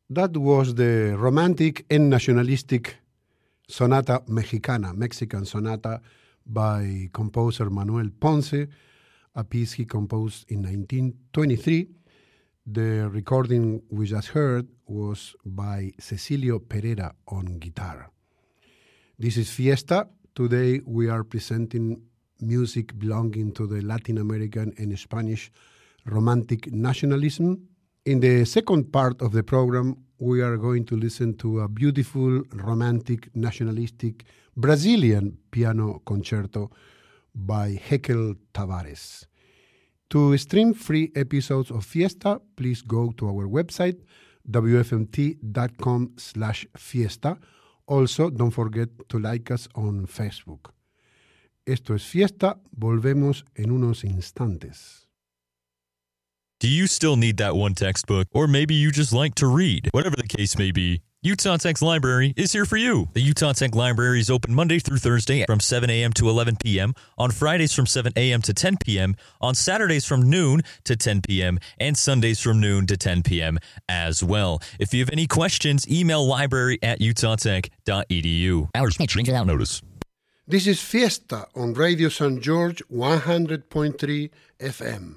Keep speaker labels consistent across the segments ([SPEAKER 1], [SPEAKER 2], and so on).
[SPEAKER 1] That was the romantic and nationalistic Sonata Mexicana, Mexican sonata by composer Manuel Ponce, a piece he composed in 1923. The recording we just heard was by Cecilio Pereira on guitar. This is Fiesta. Today we are presenting music belonging to the Latin American and Spanish romantic nationalism. In the second part of the program, we are going to listen to a beautiful, romantic, nationalistic Brazilian piano concerto by Jekyll Tavares. To stream free episodes of Fiesta, please go to our website, wfmt.com/fiesta. Also, don't forget to like us on Facebook. Esto es Fiesta. Volvemos en unos instantes.
[SPEAKER 2] Do you still need that one textbook? Or maybe you just like to read? Whatever the case may be, Utah Tech's library is here for you. The Utah Tech library is open Monday through Thursday from 7 a.m. to 11 p.m., on Fridays from 7 a.m. to 10 p.m., on Saturdays from noon to 10 p.m., and Sundays from noon to 10 p.m. as well. If you have any questions, email library@utahtech.edu. Hours may change without notice.
[SPEAKER 1] This is Fiesta on Radio San George 100.3 FM.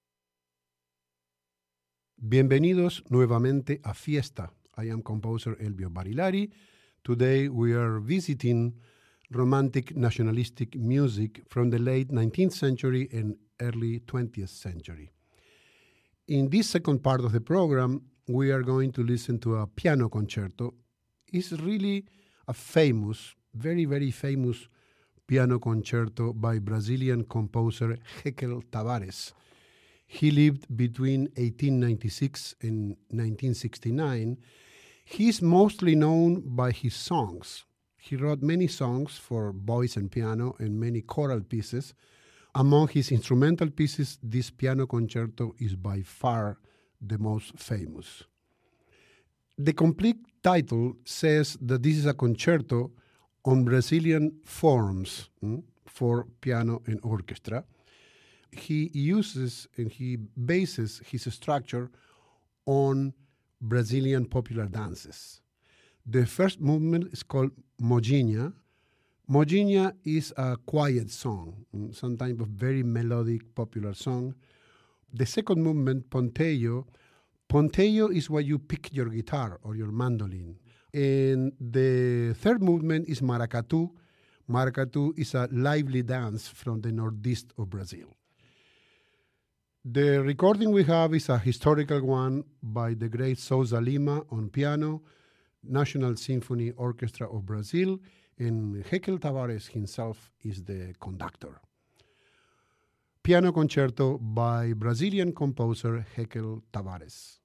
[SPEAKER 1] Bienvenidos nuevamente a Fiesta. I am composer Elvio Barilari. Today we are visiting romantic nationalistic music from the late 19th century and early 20th century. In this second part of the program, we are going to listen to a piano concerto. It's really a famous, very, very famous piano concerto by Brazilian composer Jekyll Tavares. He lived between 1896 and 1969. He is mostly known by his songs. He wrote many songs for voice and piano and many choral pieces. Among his instrumental pieces, this piano concerto is by far the most famous. The complete title says that this is a concerto on Brazilian forms for piano and orchestra. He uses and he bases his structure on Brazilian popular dances. The first movement is called Modinha. Modinha is a quiet song, some type of very melodic popular song. The second movement, Ponteio. Ponteio is where you pick your guitar or your mandolin. And the third movement is Maracatu. Maracatu is a lively dance from the northeast of Brazil. The recording we have is a historical one by the great Souza Lima on piano, National Symphony Orchestra of Brazil, and Jekyll Tavares himself is the conductor. Piano concerto by Brazilian composer Jekyll Tavares.